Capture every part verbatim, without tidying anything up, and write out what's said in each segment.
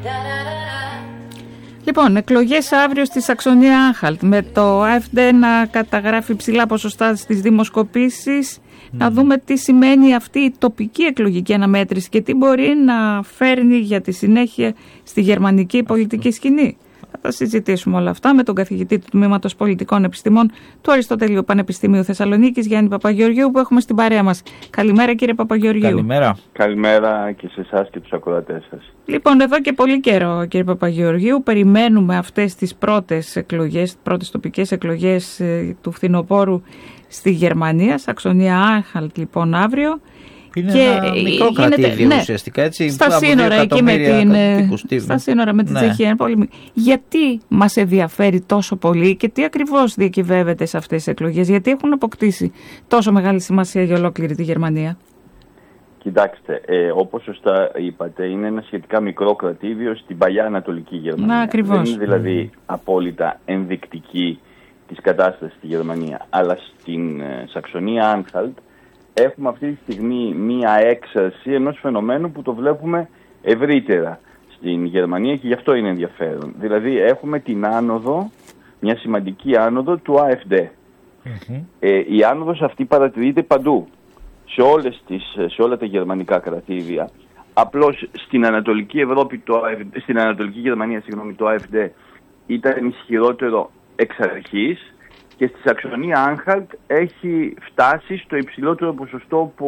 Λοιπόν, εκλογές αύριο στη Σαξονία-Άνχαλτ, με το AfD να καταγράφει ψηλά ποσοστά στις δημοσκοπήσεις. Mm. Να δούμε τι σημαίνει αυτή η τοπική εκλογική αναμέτρηση και τι μπορεί να φέρνει για τη συνέχεια στη γερμανική πολιτική σκηνή. Θα τα συζητήσουμε όλα αυτά με τον καθηγητή του Τμήματος Πολιτικών Επιστημών του Αριστοτελείου Πανεπιστημίου Θεσσαλονίκης, Γιάννη Παπαγεωργίου, που έχουμε στην παρέα μας. Καλημέρα, κύριε Παπαγεωργίου. Καλημέρα. Καλημέρα και σε εσάς και τους ακροατές σας. Λοιπόν, εδώ και πολύ καιρό, κύριε Παπαγεωργίου, περιμένουμε αυτές τις πρώτες εκλογές, πρώτες τοπικές εκλογές ε, του φθινοπόρου στη Γερμανία, Σαξονία-Άνχαλτ, λοιπόν, αύριο. Είναι και ένα μικρό κρατήδιο, ναι, ουσιαστικά, έτσι, στα σύνορα εκεί με την, στα σύνορα με την ναι. Τσεχία. Πολύ... Γιατί μας ενδιαφέρει τόσο πολύ και τι ακριβώς διακυβεύεται σε αυτές τις εκλογές, γιατί έχουν αποκτήσει τόσο μεγάλη σημασία για ολόκληρη τη Γερμανία? Κοιτάξτε, ε, όπως σωστά είπατε, είναι ένα σχετικά μικρό κρατήδιο στην παλιά Ανατολική Γερμανία. Να, ακριβώς. Δεν είναι δηλαδή mm. απόλυτα ενδεικτική της κατάστασης στη Γερμανία, αλλά στην ε, Σαξονία-Άνχαλτ έχουμε αυτή τη στιγμή μία έξαρση ενός φαινομένου που το βλέπουμε ευρύτερα στην Γερμανία και γι' αυτό είναι ενδιαφέρον. Δηλαδή έχουμε την άνοδο, μια σημαντική άνοδο του AfD. Mm-hmm. Ε, η άνοδος αυτή παρατηρείται παντού, σε, όλες τις, σε όλα τα γερμανικά κρατήδια. Απλώς στην Ανατολική Ευρώπη, το AfD, στην Ανατολική Γερμανία, συγγνώμη, το AfD ήταν ισχυρότερο εξ αρχής, και στη Σαξονία-Άνχαλτ έχει φτάσει στο υψηλότερο ποσοστό που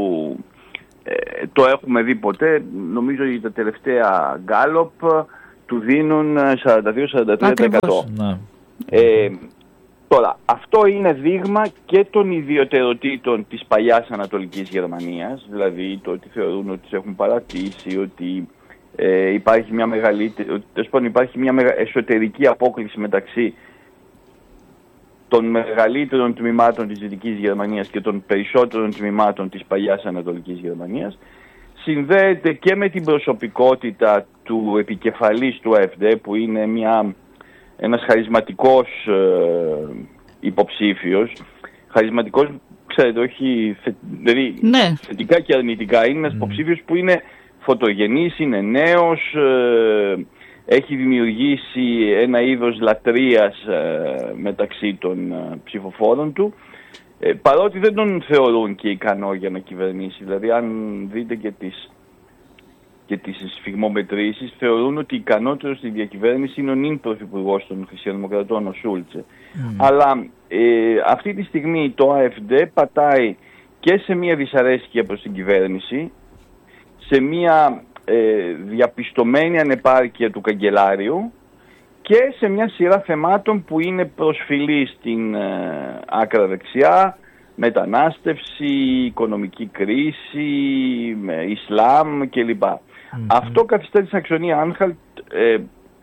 ε, το έχουμε δει ποτέ. Νομίζω ότι τα τελευταία γκάλοπ του δίνουν σαράντα δύο με σαράντα τρία τοις εκατό. Ε, τώρα, αυτό είναι δείγμα και των ιδιαιτεροτήτων της παλιάς Ανατολικής Γερμανίας, δηλαδή το ότι θεωρούν ότι τις έχουν παρατήσει, ότι ε, υπάρχει μια μεγαλύτερη, ότι υπάρχει μια μεγα, εσωτερική απόκλιση μεταξύ των μεγαλύτερων τμήματων της Δυτικής Γερμανίας και των περισσότερων τμήματων της παλιάς Ανατολικής Γερμανίας. Συνδέεται και με την προσωπικότητα του επικεφαλής του AfD, που είναι μια, ένας χαρισματικός ε, υποψήφιος. Χαρισματικός, ξέρετε, όχι θε, δηλαδή, ναι. θετικά και αρνητικά. Είναι ένας mm. υποψήφιος που είναι φωτογενής, είναι νέος, ε, έχει δημιουργήσει ένα είδος λατρείας ε, μεταξύ των ε, ψηφοφόρων του, ε, παρότι δεν τον θεωρούν και ικανό για να κυβερνήσει. Δηλαδή, αν δείτε και τις, και τις σφιγμομετρήσεις, θεωρούν ότι ικανότερος στη διακυβέρνηση είναι ο νυν πρωθυπουργός των Χριστιανοδημοκρατών, ο Σούλτσε. Mm. Αλλά ε, αυτή τη στιγμή το AfD πατάει και σε μια δυσαρέσκεια προς την κυβέρνηση, σε μια Ε, διαπιστωμένη ανεπάρκεια του καγκελάριου και σε μια σειρά θεμάτων που είναι προσφυλή στην ε, άκρα δεξιά, μετανάστευση, οικονομική κρίση, ε, Ισλάμ κλπ. Mm-hmm. Αυτό καθιστά τη Σαξονία-Άνχαλτ ε,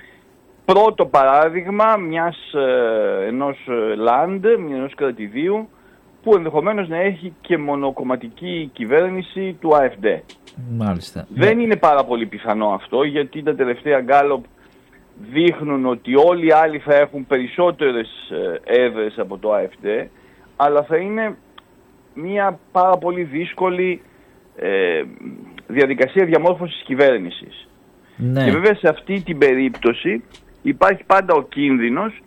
πρώτο παράδειγμα μιας, ε, ενός land, ενός κρατηδίου που ενδεχομένως να έχει και μονοκομματική κυβέρνηση του AfD. Μάλιστα. Δεν ναι. είναι πάρα πολύ πιθανό αυτό, γιατί τα τελευταία γκάλοπ δείχνουν ότι όλοι οι άλλοι θα έχουν περισσότερες έδρες από το AfD, αλλά θα είναι μια πάρα πολύ δύσκολη ε, διαδικασία διαμόρφωσης κυβέρνησης. Ναι. Και βέβαια σε αυτή την περίπτωση υπάρχει πάντα ο κίνδυνος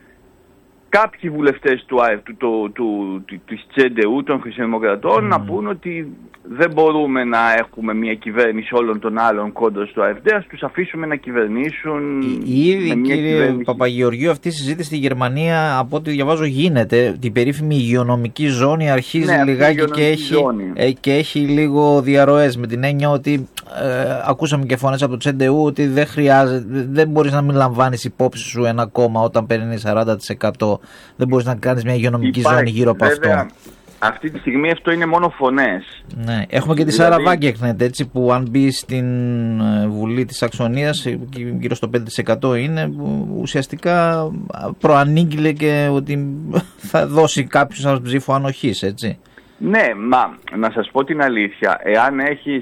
κάποιοι βουλευτές του, του, του, του, του, της Τσέντεου, των Χριστιανοδημοκρατών, mm. να πούν ότι δεν μπορούμε να έχουμε μια κυβέρνηση όλων των άλλων κόντρα στο AfD, ας τους αφήσουμε να κυβερνήσουν. Ήδη, κύριε κυβέρνηση... Παπαγεωργίου, αυτή η συζήτηση στη Γερμανία, από ό,τι διαβάζω, γίνεται. Την περίφημη υγειονομική ζώνη αρχίζει ναι, λιγάκι και έχει, ε, και έχει λίγο διαρροές, με την έννοια ότι ε, ακούσαμε και φωνές από το Τσέντεου ότι δεν χρειάζεται, δεν μπορείς να μην λαμβάνεις υπόψη σου ένα κόμμα όταν παίρνει σαράντα τοις εκατό. Δεν μπορείς να κάνεις μια υγειονομική Υπάρχει, ζώνη γύρω από βέβαια, αυτό. Αυτή τη στιγμή αυτό είναι μόνο φωνές. Ναι. Έχουμε και τη δηλαδή... Σάρα Βάγκεκνετ, έτσι, που αν μπει στην Βουλή της Σαξονίας, γύρω στο πέντε τοις εκατό είναι, ουσιαστικά προανήγγειλε και ότι θα δώσει κάποιος ένα ψήφο ανοχής, έτσι. Ναι, μα να σας πω την αλήθεια, εάν έχεις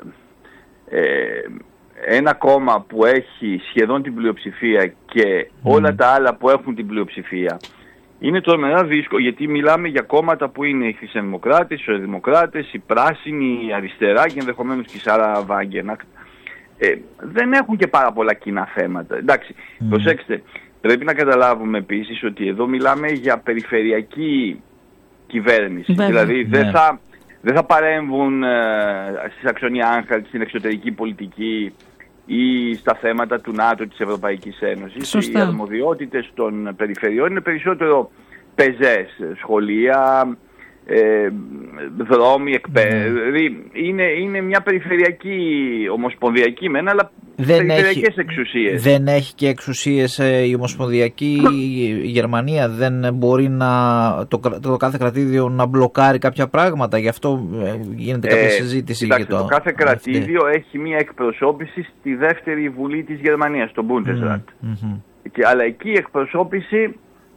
ε, ένα κόμμα που έχει σχεδόν την πλειοψηφία και mm. όλα τα άλλα που έχουν την πλειοψηφία, είναι τρομερά δύσκολο, γιατί μιλάμε για κόμματα που είναι οι χριστιανοδημοκράτες, οι σοσιαλδημοκράτες, οι πράσινοι, η αριστερά και ενδεχομένως και η Σάρα Βάγκενακτ. ε, δεν έχουν και πάρα πολλά κοινά θέματα. Εντάξει, mm. προσέξτε, πρέπει να καταλάβουμε επίσης ότι εδώ μιλάμε για περιφερειακή κυβέρνηση. Βέβαια. Δηλαδή δεν yeah. θα, δεν θα παρέμβουν ε, στη Σαξονία-Άνχαλτ, στην εξωτερική πολιτική ή στα θέματα του ΝΑΤΟ, της Ευρωπαϊκής Ένωσης. Σωστά. Οι αρμοδιότητες των περιφερειών είναι περισσότερο πεζές, σχολεία, ε, δρόμοι, εκπαίδευση. Mm. Είναι, είναι μια περιφερειακή, ομοσπονδιακή μένα, αλλά δεν περιφερειακές έχει, εξουσίες. Δεν έχει και εξουσίες ε, η ομοσπονδιακή η Γερμανία, δεν μπορεί να, το, το κάθε κρατήδιο να μπλοκάρει κάποια πράγματα, γι' αυτό ε, γίνεται κάποια ε, συζήτηση. Κοιτάξτε, για το, το κάθε κρατήδιο αυτή. Έχει μια εκπροσώπηση στη δεύτερη βουλή της Γερμανίας, στο Bundesrat. Mm, mm-hmm. Και, αλλά εκεί η εκπροσώπηση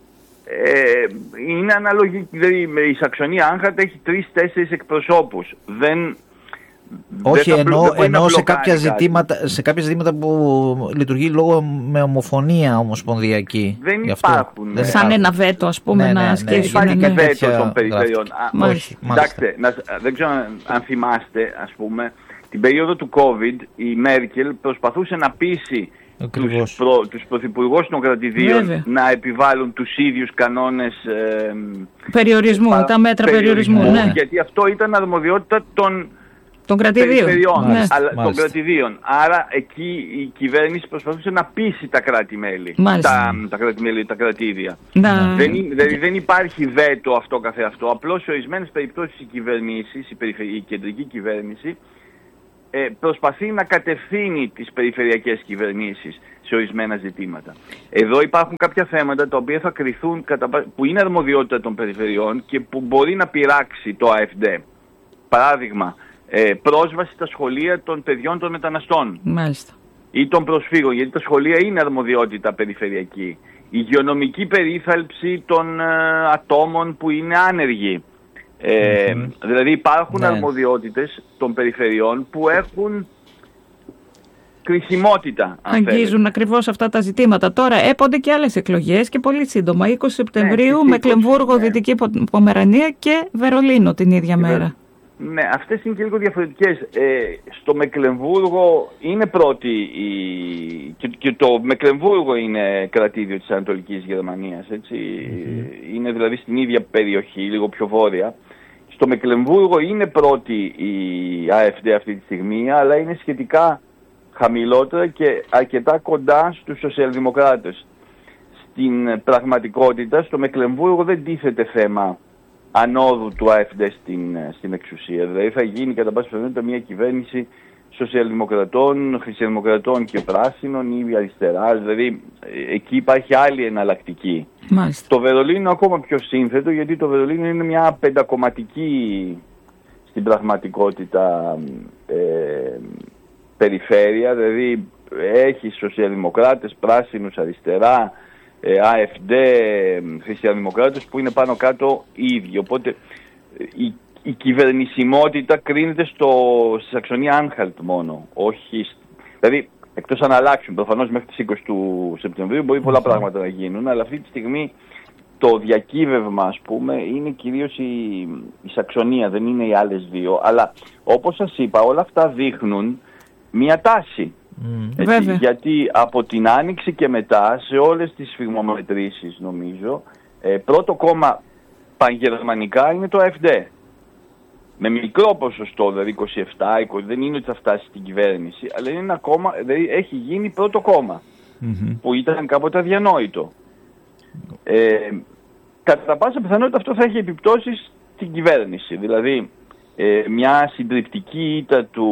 Ε, είναι αναλογική. Δηλαδή η Σαξονία-Άνχαλτ έχει τρεις-τέσσερις εκπροσώπους. Δεν, όχι, δεν ενώ, θα, δεν ενώ σε, κάποια ζητήματα, σε κάποια ζητήματα που λειτουργεί λόγω με ομοφωνία ομοσπονδιακή. Δεν υπάρχουν. Δεν σαν ένα βέτο, ας πούμε, ναι, να ναι, ασκήσει. Ναι, υπάρχει ναι, και βέτο των περιφερειών. Όχι, κοιτάξτε, δεν ξέρω αν θυμάστε, ας πούμε, την περίοδο του COVID η Μέρκελ προσπαθούσε να πείσει τους, προ, τους πρωθυπουργούς των κρατηδίων Βέβαια. να επιβάλλουν τους ίδιους κανόνες ε, περιορισμού, πα, τα μέτρα περιορισμού, περιορισμού ναι. γιατί αυτό ήταν αρμοδιότητα των, των κρατηδίων. Ναι. Αλλά, των κρατηδίων. Άρα εκεί η κυβέρνηση προσπαθούσε να πείσει τα κράτη-μέλη, τα, τα κράτη-μέλη, τα κρατήδια. Να. Δεν, δηλαδή δεν υπάρχει βέτο αυτό καθεαυτό, απλώς σε ορισμένες περιπτώσεις οι κυβερνήσεις, η, περιφερει, η κεντρική κυβέρνηση Ε, προσπαθεί να κατευθύνει τις περιφερειακές κυβερνήσεις σε ορισμένα ζητήματα. Εδώ υπάρχουν κάποια θέματα τα οποία θα κριθούν, που είναι αρμοδιότητα των περιφερειών και που μπορεί να πειράξει το ΑΕΦΔ. Παράδειγμα, ε, πρόσβαση στα σχολεία των παιδιών των μεταναστών. Μάλιστα. Ή των προσφύγων, γιατί τα σχολεία είναι αρμοδιότητα περιφερειακή. Η υγειονομική περίθαλψη των ε, ατόμων που είναι άνεργοι. Ε, mm-hmm. Δηλαδή υπάρχουν ναι. αρμοδιότητες των περιφερειών που έχουν κρισιμότητα. Αγγίζουν ακριβώς αυτά τα ζητήματα. Τώρα έπονται και άλλες εκλογές και πολύ σύντομα. είκοσι Σεπτεμβρίου, ναι, Μεκλεμβούργο, ναι. Δυτική Πομερανία και Βερολίνο την ίδια και μέρα. Ναι, αυτές είναι και λίγο διαφορετικές. Ε, στο Μεκλεμβούργο είναι πρώτη η... και, και το Μεκλεμβούργο είναι κρατήδιο της Ανατολικής Γερμανίας, έτσι. Mm-hmm. Είναι δηλαδή στην ίδια περιοχή, λίγο πιο βόρεια. Στο Μεκλεμβούργο είναι πρώτη η ΑΕΦΔ αυτή τη στιγμή, αλλά είναι σχετικά χαμηλότερα και αρκετά κοντά στους σοσιαλδημοκράτες. Στην πραγματικότητα, στο Μεκλεμβούργο δεν τίθεται θέμα ανόδου του ΑΕΦΔ στην, στην εξουσία. Δηλαδή θα γίνει κατά πάση πιθανότητα μια κυβέρνηση σοσιαλδημοκρατών, χριστιανοδημοκρατών και πράσινων ή αριστερά. Δηλαδή εκεί υπάρχει άλλη εναλλακτική. Μάλιστα. Το Βερολίνο είναι ακόμα πιο σύνθετο, γιατί το Βερολίνο είναι μια πεντακομματική στην πραγματικότητα ε, περιφέρεια. Δηλαδή έχει σοσιαλδημοκράτες, πράσινους, αριστερά, ΑΕΦΔ, χριστιανοδημοκράτες που είναι πάνω κάτω οι ίδιοι. Οπότε η, η κυβερνησιμότητα κρίνεται στο, στη Σαξονία-Άνχαλτ μόνο. Όχι, δηλαδή εκτός αν αλλάξουν, προφανώς μέχρι τις είκοσι του Σεπτεμβρίου μπορεί πολλά πράγματα να γίνουν, αλλά αυτή τη στιγμή το διακύβευμα, ας πούμε, είναι κυρίως η, η Σαξονία, δεν είναι οι άλλες δύο. Αλλά όπως σας είπα, όλα αυτά δείχνουν μια τάση. Mm. Έτσι, γιατί από την Άνοιξη και μετά σε όλες τις σφιγμομετρήσεις νομίζω ε, πρώτο κόμμα παγερμανικά είναι το ΑΕΦΔ με μικρό ποσοστό, δηλαδή είκοσι επτά είκοσι, δεν είναι ότι θα φτάσει στην κυβέρνηση, αλλά είναι ένα κόμμα, δηλαδή έχει γίνει πρώτο κόμμα mm-hmm. που ήταν κάποτε αδιανόητο. ε, κατά πάσα πιθανότητα αυτό θα έχει επιπτώσεις στην κυβέρνηση, δηλαδή Ε, μια συντριπτική ήττα του,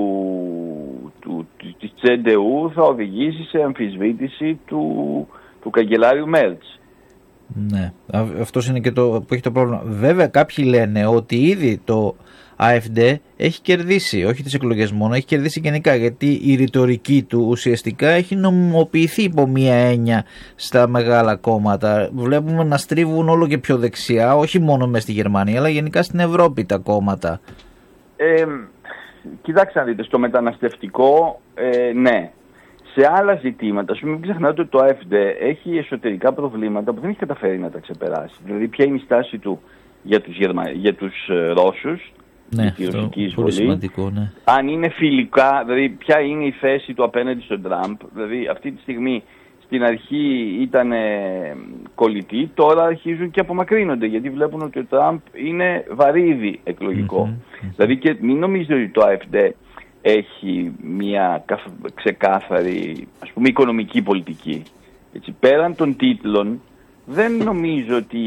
του, του, της Τσεντεού θα οδηγήσει σε αμφισβήτηση του, του καγκελάριου Μέρτς. Ναι, αυτός είναι και το που έχει το πρόβλημα. Βέβαια κάποιοι λένε ότι ήδη το ΑΕΦΔ έχει κερδίσει, όχι τις εκλογές μόνο, έχει κερδίσει γενικά, γιατί η ρητορική του ουσιαστικά έχει νομιμοποιηθεί υπό μία έννοια στα μεγάλα κόμματα. Βλέπουμε να στρίβουν όλο και πιο δεξιά, όχι μόνο μέσα στη Γερμανία, αλλά γενικά στην Ευρώπη τα κόμματα. Ε, κοιτάξτε να δείτε, στο μεταναστευτικό, ε, ναι. Σε άλλα ζητήματα, ας πούμε, μην ξεχνάτε ότι το ΑΕΦΔ έχει εσωτερικά προβλήματα που δεν έχει καταφέρει να τα ξεπεράσει. Δηλαδή, ποια είναι η στάση του για τους, Γερμα... για τους ε, Ρώσους, Ναι, τη ρωσική εισβολή. Σημαντικό, ναι. Αν είναι φιλικά, δηλαδή ποια είναι η θέση του απέναντι στον Τραμπ. Δηλαδή αυτή τη στιγμή στην αρχή ήταν κολλητοί, τώρα αρχίζουν και απομακρύνονται γιατί βλέπουν ότι ο Τραμπ είναι βαρύδι εκλογικό. Mm-hmm. Δηλαδή και μην νομίζετε ότι το AfD έχει μια ξεκάθαρη, ας πούμε, οικονομική πολιτική. Έτσι, πέραν των τίτλων δεν νομίζω ότι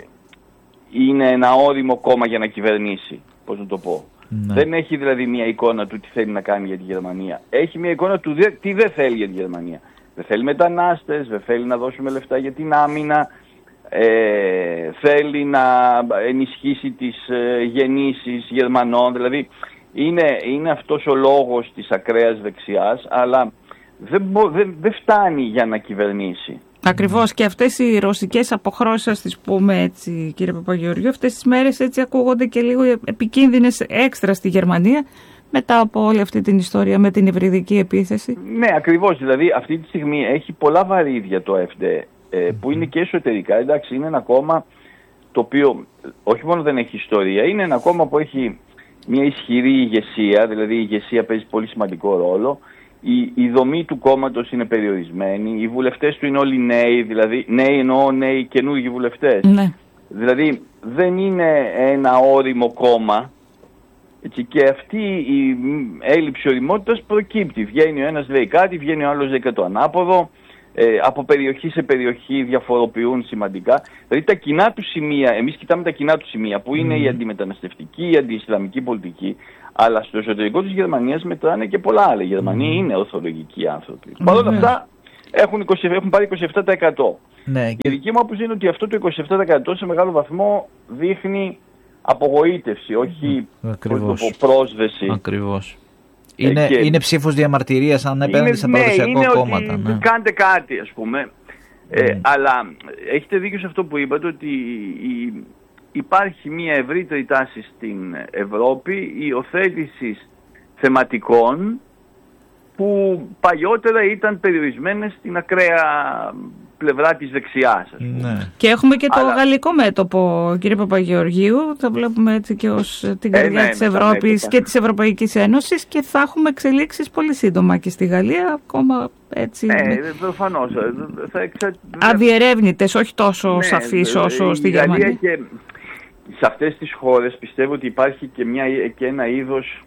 είναι ένα όριμο κόμμα για να κυβερνήσει, πώς να το πω. Ναι. Δεν έχει δηλαδή μια εικόνα του τι θέλει να κάνει για τη Γερμανία. Έχει μια εικόνα του δε, τι δεν θέλει για τη Γερμανία. Δεν θέλει μετανάστες, δεν θέλει να δώσουμε λεφτά για την άμυνα, ε, θέλει να ενισχύσει τις ε, γεννήσεις Γερμανών. Δηλαδή είναι, είναι αυτός ο λόγος της ακραίας δεξιάς, αλλά δεν, δεν, δεν φτάνει για να κυβερνήσει. Ακριβώς, και αυτές οι ρωσικές αποχρώσεις, ας τις πούμε έτσι, κύριε Παπαγεωργίου, αυτές τις μέρες έτσι ακούγονται και λίγο επικίνδυνες έξτρα στη Γερμανία μετά από όλη αυτή την ιστορία με την υβριδική επίθεση. Ναι, ακριβώς. Δηλαδή αυτή τη στιγμή έχει πολλά βαρύδια το AfD ε, που είναι και εσωτερικά. Εντάξει, είναι ένα κόμμα το οποίο όχι μόνο δεν έχει ιστορία, είναι ένα κόμμα που έχει μια ισχυρή ηγεσία, δηλαδή η ηγεσία παίζει πολύ σημαντικό ρόλο. Η, η δομή του κόμματος είναι περιορισμένη, οι βουλευτές του είναι όλοι νέοι, δηλαδή νέοι εννοώ νέοι καινούργιοι βουλευτές. Ναι. Δηλαδή δεν είναι ένα όριμο κόμμα, έτσι, και αυτή η έλλειψη οριμότητας προκύπτει. Βγαίνει ο ένας λέει κάτι, βγαίνει ο άλλος λέει και το ανάποδο, ε, από περιοχή σε περιοχή διαφοροποιούν σημαντικά. Δηλαδή τα κοινά του σημεία, εμείς κοιτάμε τα κοινά του σημεία που είναι mm. η αντιμεταναστευτική, η αντιισλαμική πολιτική, αλλά στο εσωτερικό της Γερμανίας μετράνε και πολλά άλλα. Οι Γερμανοί mm. είναι ορθολογικοί άνθρωποι. Mm. Παρ' όλα αυτά έχουν, είκοσι, έχουν πάρει είκοσι επτά τοις εκατό. Ναι. Η δική μου άποψη είναι ότι αυτό το είκοσι επτά τοις εκατό σε μεγάλο βαθμό δείχνει απογοήτευση, όχι mm. πρόσβεση. Ακριβώς. Είναι, ε, είναι ψήφος διαμαρτυρίας αν επέναντι σε παραδοσιακό ναι, κόμματα. Ότι ναι. Κάντε κάτι, ας πούμε. Mm. Ε, αλλά έχετε δίκιο σε αυτό που είπατε, ότι η, υπάρχει μια ευρύτερη τάση στην Ευρώπη υιοθέτησης θεματικών που παλιότερα ήταν περιορισμένες στην ακραία πλευρά της δεξιάς, ας πούμε. Ναι. Και έχουμε και το Αλλά... γαλλικό μέτωπο, κύριε Παπαγεωργίου, θα βλέπουμε έτσι και ως την καρδιά ε, ναι, της Ευρώπης ναι, και της Ευρωπαϊκής Ένωσης, και θα έχουμε εξελίξεις πολύ σύντομα και στη Γαλλία, ακόμα έτσι... Ναι, προφανώς. Θα εξα... Αδιερεύνητες, όχι τόσο ναι, σαφείς όσο στη Γερμανία. Και σε αυτές τις χώρες πιστεύω ότι υπάρχει και, μια, και ένα είδος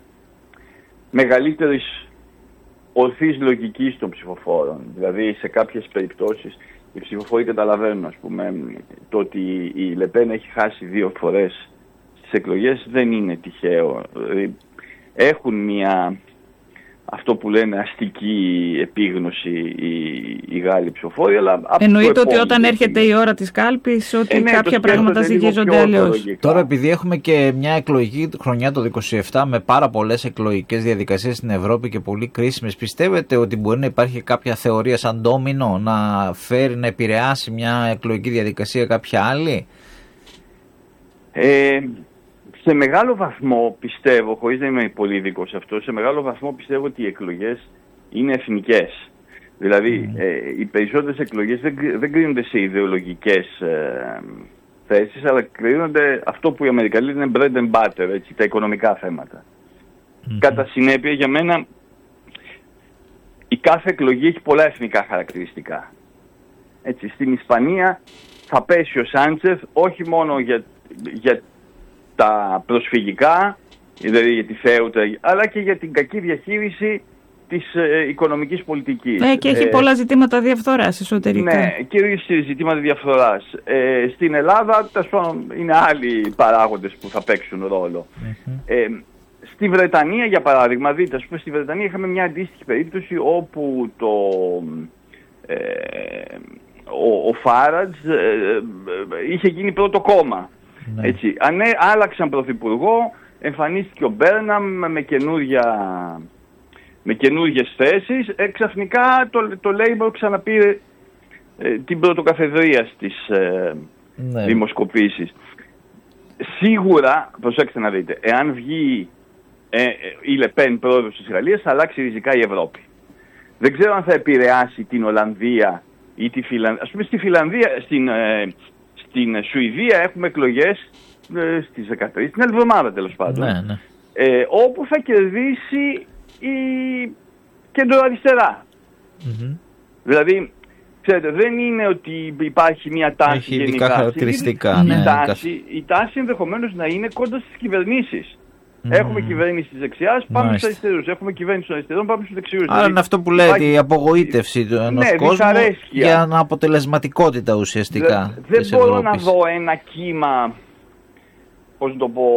μεγαλύτερης ορθής λογικής των ψηφοφόρων. Δηλαδή σε κάποιες περιπτώσεις οι ψηφοφόροι καταλαβαίνουν, ας πούμε, το ότι η Λεπέν έχει χάσει δύο φορές στις εκλογές δεν είναι τυχαίο. Δηλαδή, έχουν μια, αυτό που λένε, αστική επίγνωση οι, οι Γάλλοι ψηφοφόροι. Αλλά εννοείται ότι όταν έρχεται η ώρα της κάλπης ότι ε, ναι, κάποια πράγματα ζυγίζονται αλλιώς. Τώρα, επειδή έχουμε και μια εκλογική χρονιά το είκοσι επτά με πάρα πολλές εκλογικές διαδικασίες στην Ευρώπη και πολύ κρίσιμες, πιστεύετε ότι μπορεί να υπάρχει κάποια θεωρία σαν ντόμινο να φέρει, να επηρεάσει μια εκλογική διαδικασία κάποια άλλη? Ε, σε μεγάλο βαθμό πιστεύω, χωρίς να είμαι πολύ ειδικός σε αυτό, σε μεγάλο βαθμό πιστεύω ότι οι εκλογές είναι εθνικές. Δηλαδή mm. ε, οι περισσότερες εκλογές δεν, δεν κρίνονται σε ιδεολογικές ε, θέσεις, αλλά κρίνονται αυτό που οι Αμερικανοί λένε bread and butter, έτσι, τα οικονομικά θέματα. Mm. Κατά συνέπεια, για μένα η κάθε εκλογή έχει πολλά εθνικά χαρακτηριστικά. Έτσι, στην Ισπανία θα πέσει ο Σάντσεθ όχι μόνο για, για τα προσφυγικά, δηλαδή για τη Θέουτα, αλλά και για την κακή διαχείριση της ε, οικονομικής πολιτικής. Ναι, και έχει ε, πολλά ζητήματα διαφθοράς εσωτερικά. Ναι, κυρίως ζητήματα διαφθοράς. Ε, στην Ελλάδα, τασπάνω, είναι άλλοι παράγοντες που θα παίξουν ρόλο. Mm-hmm. Ε, στη Βρετανία, για παράδειγμα, δείτε, ας πούμε, στη Βρετανία είχαμε μια αντίστοιχη περίπτωση όπου το... Ε, ο, ο Φάρατζ ε, ε, είχε γίνει πρώτο κόμμα. Ναι. Έτσι, ανέ, άλλαξαν πρωθυπουργό, εμφανίστηκε ο Μπέρναμ με, με καινούργιες θέσεις, ε, ξαφνικά το, το Labour ξαναπήρε ε, την πρωτοκαθεδρία στις ε, ναι. δημοσκοπήσεις. Σίγουρα, προσέξτε να δείτε, εάν βγει ε, ε, η Λεπέν πρόεδρος της Γαλλίας, θα αλλάξει ριζικά η Ευρώπη. Δεν ξέρω αν θα επηρεάσει την Ολλανδία ή τη Φιλανδία. Ας πούμε στη Φιλανδία, στην... Ε, Στην Σουηδία έχουμε εκλογές στις δεκατρείς, την άλλη εβδομάδα τέλος πάντων, ναι, ναι. Ε, όπου θα κερδίσει η κεντροαριστερά. Mm-hmm. Δηλαδή, ξέρετε, δεν είναι ότι υπάρχει μια τάση έχει γενικά. Ειδικά χαρακτηριστικά. Ναι, η, ναι, τάση, η τάση ενδεχομένως να είναι κοντά στις κυβερνήσεις. Mm. Έχουμε κυβέρνηση της δεξιάς, πάμε στους αριστερούς. Έχουμε κυβέρνηση των αριστερών, πάμε στους δεξιούς. Άρα δηλαδή, είναι αυτό που λέτε, υπάρχει... η απογοήτευση του ενός ναι, κόσμου για αποτελεσματικότητα ουσιαστικά. Δε, δεν μπορώ Ευρώπης. να δω ένα κύμα, πώς να το πω,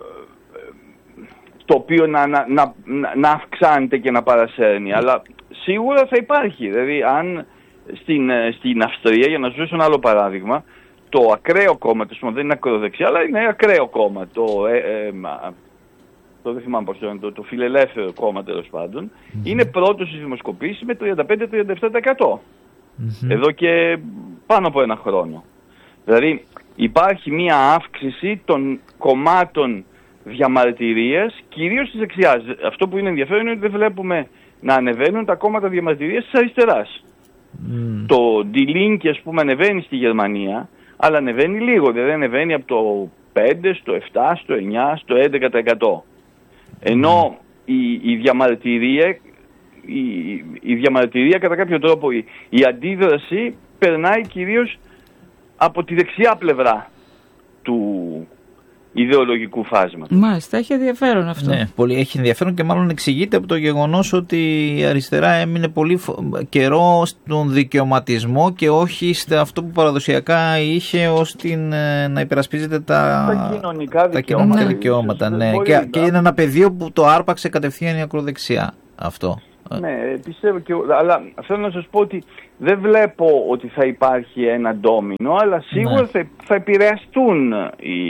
το οποίο να, να, να, να αυξάνεται και να παρασέρνει. Αλλά σίγουρα θα υπάρχει. Δηλαδή, αν στην, στην Αυστρία, για να σου δώσω ένα άλλο παράδειγμα, το ακραίο κόμμα, το δεν είναι ακροδεξιά, αλλά είναι ακραίο κόμμα, το... Ε, ε, το δεν θυμάμαι πώς το, το, το φιλελεύθερο κόμμα τέλος πάντων, mm-hmm. είναι πρώτο στις δημοσκοπήσεις με τριάντα πέντε με τριάντα επτά τοις εκατό. Mm-hmm. Εδώ και πάνω από ένα χρόνο. Δηλαδή υπάρχει μία αύξηση των κομμάτων διαμαρτυρίας, κυρίως της δεξιάς. Αυτό που είναι ενδιαφέρον είναι ότι δεν βλέπουμε να ανεβαίνουν τα κόμματα διαμαρτυρίας της αριστεράς. Mm. Το Die Linke, ας πούμε, ανεβαίνει στη Γερμανία, αλλά ανεβαίνει λίγο, δηλαδή ανεβαίνει από το πέντε στο επτά, στο εννιά, στο έντεκα τοις εκατό. Ενώ η, η, διαμαρτυρία, η, η διαμαρτυρία κατά κάποιο τρόπο, η, η αντίδραση περνάει κυρίως από τη δεξιά πλευρά του ιδεολογικού φάσματος. Μάλιστα, έχει ενδιαφέρον αυτό. Ναι, πολύ έχει ενδιαφέρον και μάλλον εξηγείται από το γεγονός ότι η αριστερά έμεινε πολύ καιρό στον δικαιωματισμό και όχι σε αυτό που παραδοσιακά είχε ως την, να υπερασπίζεται τα, τα κοινωνικά τα δικαιώματα. Κοινωνικά δικαιώματα ναι. Ναι. Και, και είναι ένα πεδίο που το άρπαξε κατευθείαν η ακροδεξιά αυτό. Ναι, πιστεύω και, αλλά θέλω να σας πω ότι δεν βλέπω ότι θα υπάρχει ένα ντόμινο, αλλά σίγουρα ναι. θα, θα επηρεαστούν οι,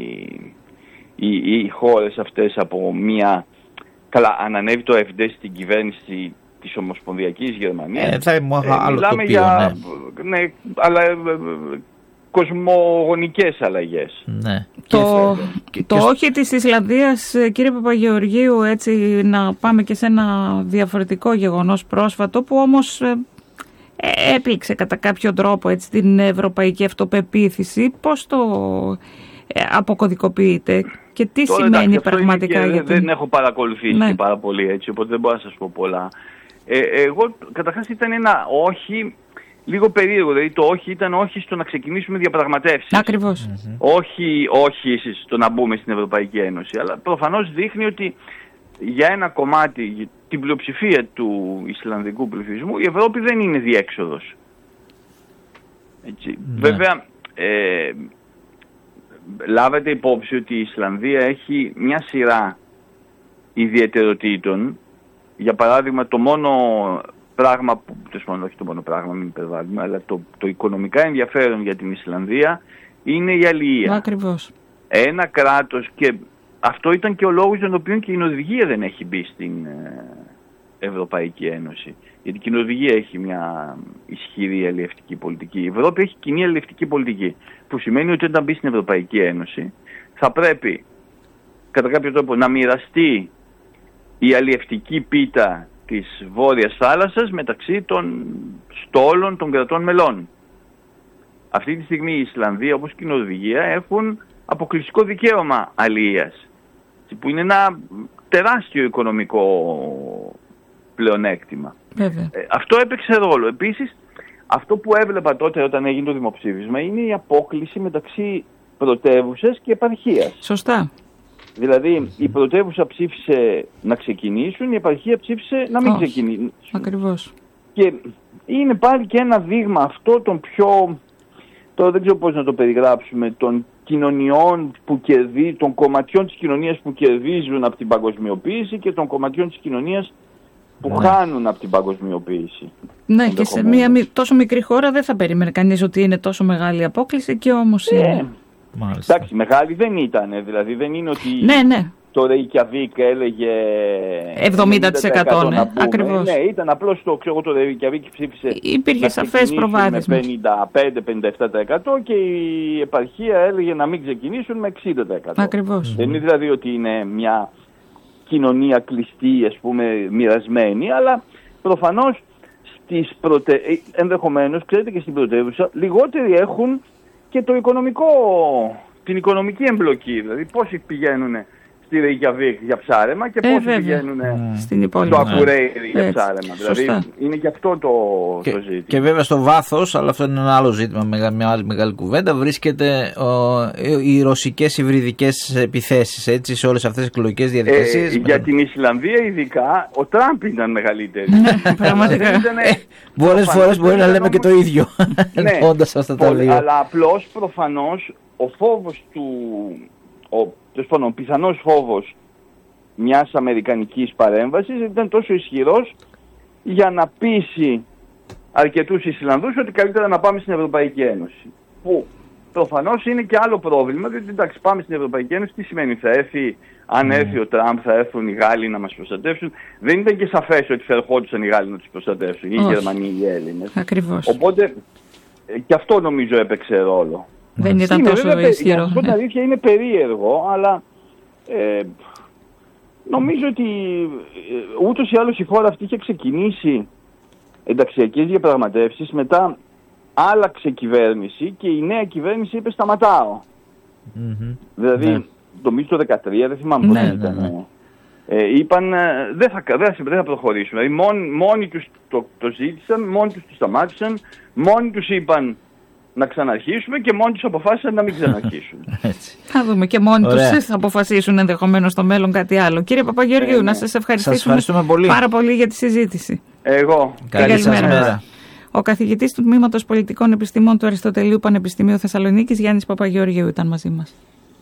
οι, οι χώρες αυτές από μια... Καλά, αν ανέβει το εφ ντι στην κυβέρνηση της Ομοσπονδιακής Γερμανίας, ε, θα είναι άλλο μιλάμε τοπίο, για... Ναι. Ναι, αλλά... κοσμογονικές αλλαγές. Ναι. Το, και, το και... όχι της Ισλανδίας, κύριε Παπαγεωργίου, έτσι να πάμε και σε ένα διαφορετικό γεγονός πρόσφατο που όμως ε, έπληξε κατά κάποιο τρόπο έτσι, την ευρωπαϊκή αυτοπεποίθηση. Πώς το ε, αποκωδικοποιείτε και τι Τώρα, σημαίνει εντάξει, πραγματικά και, για την... Δεν έχω παρακολουθήσει ναι. και πάρα πολύ έτσι, οπότε δεν μπορώ να σας πω πολλά. Ε, εγώ καταρχάς ήταν ένα όχι... Λίγο περίεργο, δηλαδή το όχι ήταν όχι στο να ξεκινήσουμε διαπραγματεύσεις. Ακριβώς. Mm-hmm. Όχι, όχι στο να μπούμε στην Ευρωπαϊκή Ένωση, αλλά προφανώς δείχνει ότι για ένα κομμάτι, την πλειοψηφία του Ισλανδικού πληθυσμού, η Ευρώπη δεν είναι διέξοδος. Έτσι. Mm-hmm. Βέβαια, ε, λάβετε υπόψη ότι η Ισλανδία έχει μια σειρά ιδιαιτεροτήτων. Για παράδειγμα, το μόνο... πράγμα που, όχι το μόνο πράγμα, μην υπερβάλλουμε, αλλά το, το οικονομικά ενδιαφέρον για την Ισλανδία είναι η αλληλεία. Ακριβώς. Ένα κράτος, και αυτό ήταν και ο λόγος για τον οποίο και η Νορβηγία δεν έχει μπει στην ε, Ευρωπαϊκή Ένωση. Γιατί και η Νορβηγία έχει μια ισχυρή αλληλευτική πολιτική. Η Ευρώπη έχει κοινή αλληλευτική πολιτική, που σημαίνει ότι όταν μπει στην Ευρωπαϊκή Ένωση θα πρέπει κατά κάποιο τρόπο να μοιραστεί η αλληλευτική πίτα της Βόρειας Θάλασσας μεταξύ των στόλων των κρατών μελών. Αυτή τη στιγμή η Ισλανδία όπως και η Νορβηγία έχουν αποκλειστικό δικαίωμα αλληλείας, που είναι ένα τεράστιο οικονομικό πλεονέκτημα. Ε, αυτό έπαιξε ρόλο. Επίσης, αυτό που έβλεπα τότε όταν έγινε το δημοψήφισμα είναι η απόκλιση μεταξύ πρωτεύουσας και επαρχίας. Σωστά. Δηλαδή η πρωτεύουσα ψήφισε να ξεκινήσουν, η επαρχία ψήφισε να μην Όχι, ξεκινήσουν. Ακριβώς. Και είναι πάλι και ένα δείγμα αυτό των πιο, τώρα δεν ξέρω πώς να το περιγράψουμε, των κοινωνιών που κερδίζουν, των κομματιών της κοινωνίας που κερδίζουν από την παγκοσμιοποίηση και των κομματιών της κοινωνίας που ναι. χάνουν από την παγκοσμιοποίηση. Ναι, και σε μια τόσο μικρή χώρα δεν θα περίμενε κανείς ότι είναι τόσο μεγάλη απόκληση και όμως ναι. είναι. Μάλιστα. Εντάξει, μεγάλη δεν ήταν, δηλαδή δεν είναι ότι ναι, ναι. το Reykjavik έλεγε εβδομήντα τοις εκατό, ναι, ακριβώς. Ναι, ήταν απλώς το, ξέρω, το Reykjavik ψήφισε υπήρχε σαφές προβάδισμα με πενήντα πέντε με πενήντα επτά τοις εκατό και η επαρχία έλεγε να μην ξεκινήσουν με εξήντα τοις εκατό. Ακριβώς. Δεν είναι δηλαδή ότι είναι μια κοινωνία κλειστή, ας πούμε, μοιρασμένη, αλλά προφανώς στις προτε... ενδεχομένως, ξέρετε, και στην πρωτεύουσα λιγότεροι έχουν και το οικονομικό την οικονομική εμπλοκή. Δηλαδή πόσοι πηγαίνουν στη Ρεϊκιαβίκ για ψάρεμα και πόσοι ε, πηγαίνουν mm. στο Ακουρέιρι για ψάρεμα. Δηλαδή είναι και αυτό το, και, το ζήτημα. Και βέβαια στο βάθος, αλλά αυτό είναι ένα άλλο ζήτημα, μια άλλη μεγάλη κουβέντα, βρίσκεται ο, οι ρωσικές υβριδικές επιθέσεις, έτσι, σε όλες αυτές τις εκλογικές διαδικασίες. Ε, για την Ισλανδία ειδικά, ο Τραμπ ήταν μεγαλύτερη. Πραγματικά. Πολλές φορές μπορεί να λέμε και το ίδιο, όντας αυτά τα δύο. Αλλά απλώς προφανώς ο φόβος του... Ο πιθανός φόβος μιας αμερικανικής παρέμβασης ήταν τόσο ισχυρός για να πείσει αρκετούς Ισλανδούς ότι καλύτερα να πάμε στην Ευρωπαϊκή Ένωση. Που προφανώς είναι και άλλο πρόβλημα, διότι εντάξει, πάμε στην Ευρωπαϊκή Ένωση, τι σημαίνει, θα έρθει, αν έρθει ο Τραμπ, θα έρθουν οι Γάλλοι να μας προστατεύσουν. Δεν ήταν και σαφές ότι θα ερχόντουσαν οι Γάλλοι να τους προστατεύσουν, οι Γερμανοί, οι Έλληνες. Ακριβώς. Οπότε και αυτό νομίζω έπαιξε ρόλο. Δεν ήταν είναι, τόσο βέβαια, ισχυρό. Αυτό την αλήθεια είναι περίεργο, αλλά ε, νομίζω ότι ε, ούτως ή άλλως η χώρα αυτή είχε ξεκινήσει ενταξιακές διαπραγματεύσεις, μετά άλλαξε κυβέρνηση και η νέα κυβέρνηση είπε σταματάω. Mm-hmm. Δηλαδή, ναι. νομίζω το δεκατρία, δεν θυμάμαι πώς ναι, ήταν. Ναι, ναι. Ε, είπαν δεν θα, δεν, δεν θα προχωρήσουμε. Δηλαδή, μόνοι, μόνοι τους το, το ζήτησαν, μόνοι τους το σταμάτησαν, μόνοι τους είπαν να ξαναρχίσουμε και μόνοι τους αποφάσισαν να μην ξαναρχίσουν. Θα δούμε και μόνοι τους θα αποφασίσουν ενδεχομένως στο μέλλον κάτι άλλο. Κύριε Παπαγεωργίου, ε, ναι. να σας ευχαριστήσουμε σας πολύ. πάρα πολύ για τη συζήτηση. Εγώ. Καλή σας μέρα. Ο καθηγητής του Τμήματος Πολιτικών Επιστημών του Αριστοτελείου Πανεπιστημίου Θεσσαλονίκης, Γιάννης Παπαγεωργίου, ήταν μαζί μας.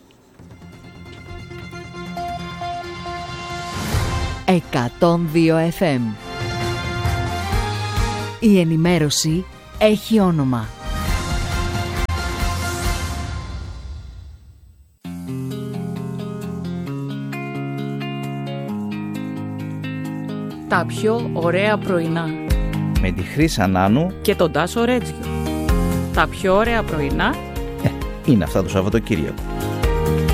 εκατόν δύο εφ εμ. Η ενημέρωση έχει όνομα. Τα πιο ωραία πρωινά. Με τη Χρύσα Νάνου και τον Τάσο Ρέτζιο. Τα πιο ωραία πρωινά ε, είναι αυτά το Σαββατοκύριακο.